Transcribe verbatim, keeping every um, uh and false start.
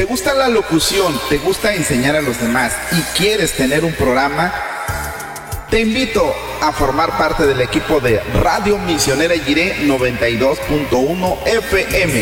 ¿Te gusta la locución? ¿Te gusta enseñar a los demás? ¿Y quieres tener un programa? Te invito a formar parte del equipo de Radio Misionera Jiré noventa y dos punto uno F M.